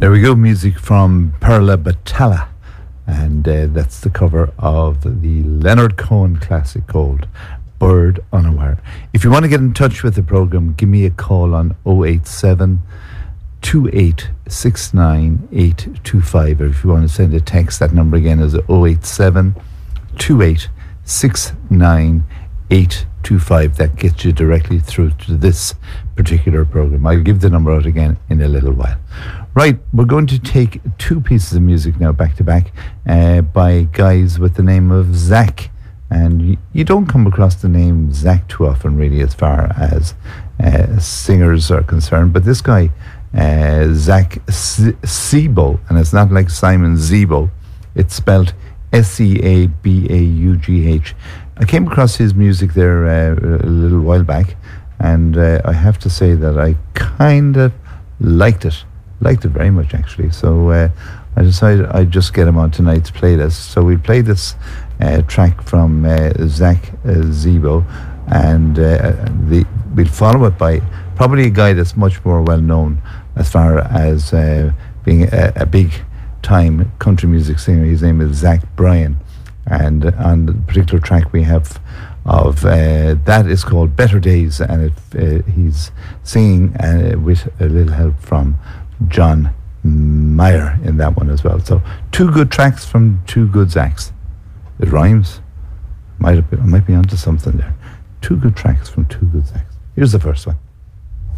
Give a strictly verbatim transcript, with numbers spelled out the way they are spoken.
There we go, music from Perla Batalla, and uh, that's the cover of the Leonard Cohen classic called Bird on a Wire. If you want to get in touch with the programme, give me a call on oh eight seven, two eight six nine, eight two five, or if you want to send a text, that number again is oh eight seven, two eight six nine, eight two five. That gets you directly through to this particular programme. I'll give the number out again in a little while. Right, we're going to take two pieces of music now back to back uh, by guys with the name of Zach. And you, you don't come across the name Zach too often, really, as far as uh, singers are concerned. But this guy, uh, Zach Seabough, and it's not like Simon Zebo, it's spelled S E A B A U G H. I came across his music there uh, a little while back, and uh, I have to say that I kind of liked it. Liked it very much, actually. So uh, I decided I'd just get him on tonight's playlist. So we'll play this uh, track from uh, Zach uh, Zebo, and uh, the, we'll follow it by probably a guy that's much more well known as far as uh, being a, a big time country music singer. His name is Zach Bryan, and on the particular track we have of uh, that is called Better Days, and it, uh, he's singing uh, with a little help from John Mayer in that one as well. So two good tracks from two good Zachs. It rhymes. Might have been, I might be onto something there. Two good tracks from two good Zachs. Here's the first one.